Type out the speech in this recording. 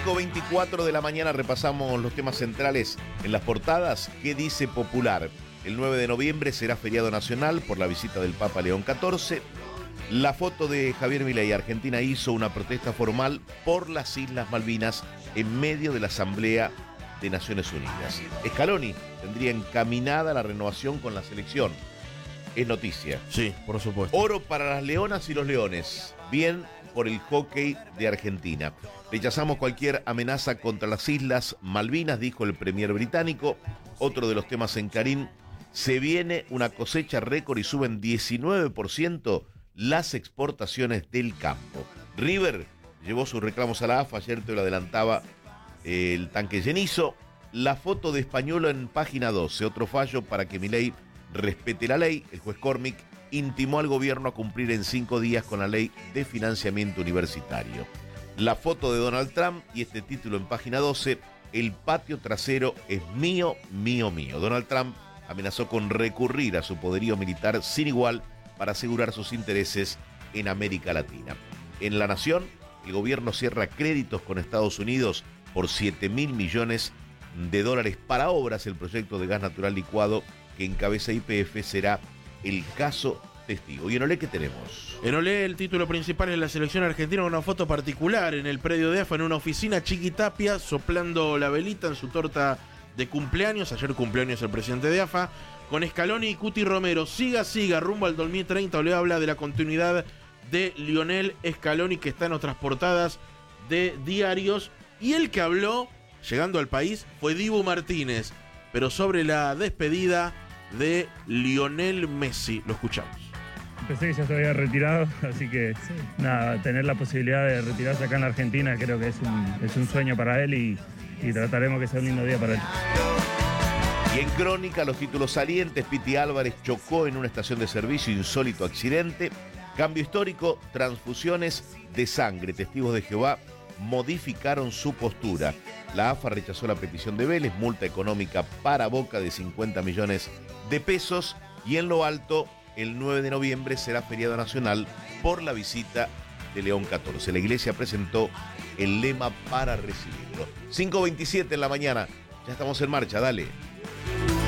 5:24 de la mañana repasamos los temas centrales en las portadas. ¿Qué dice Popular? El 9 de noviembre será feriado nacional por la visita del Papa León XIV. La foto de Javier Milei. Argentina hizo una protesta formal por las Islas Malvinas en medio de la Asamblea de Naciones Unidas. Scaloni tendría encaminada la renovación con la selección. Es noticia. Sí, por supuesto. Oro para las leonas y los leones. Bien por el hockey de Argentina. Rechazamos cualquier amenaza contra las Islas Malvinas, dijo el premier británico. Otro de los temas en Clarín: se viene una cosecha récord y suben 19% las exportaciones del campo. River llevó sus reclamos a la AFA, ayer te lo adelantaba el tanque llenizo. La foto de Españolo en página 12, otro fallo para que Milei respete la ley. El juez Cormick intimó al gobierno a cumplir en 5 días con la ley de financiamiento universitario. La foto de Donald Trump y este título en página 12, el patio trasero es mío, mío, mío. Donald Trump amenazó con recurrir a su poderío militar sin igual para asegurar sus intereses en América Latina. En La Nación, el gobierno cierra créditos con Estados Unidos por $7.000 millones para obras. El proyecto de gas natural licuado que encabeza YPF será el caso testigo. ¿Y en Olé qué tenemos? En Olé el título principal es la selección argentina, con una foto particular en el predio de AFA, en una oficina. Chiqui Tapia soplando la velita en su torta de cumpleaños. Ayer cumpleaños el presidente de AFA. Con Scaloni y Cuti Romero. Siga, rumbo al 2030. Olé habla de la continuidad de Lionel Scaloni, que está en otras portadas de diarios. Y el que habló, llegando al país, fue Dibu Martínez, pero sobre la despedida de Lionel Messi. Lo escuchamos. Pensé que ya se había retirado, así que nada, tener la posibilidad de retirarse acá en la Argentina creo que es un sueño para él y trataremos que sea un lindo día para él. Y en Crónica, los títulos salientes: Piti Álvarez chocó en una estación de servicio, insólito accidente. Cambio histórico: transfusiones de sangre. Testigos de Jehová modificaron su postura. La AFA rechazó la petición de Vélez, multa económica para Boca de 50 millones de pesos. Y en lo alto, el 9 de noviembre será feriado nacional por la visita de León XIV. La iglesia presentó el lema para recibirlo. 5:27 en la mañana. Ya estamos en marcha, dale.